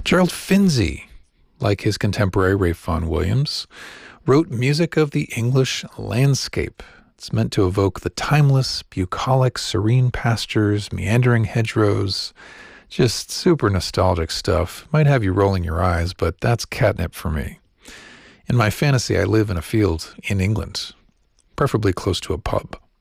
Gerald Finzi, like his contemporary Ralph Vaughan Williams, wrote music of the English landscape. It's meant to evoke the timeless, bucolic, serene pastures, meandering hedgerows, just super nostalgic stuff. Might have you rolling your eyes, but that's catnip for me. In my fantasy, I live in a field in England, preferably close to a pub.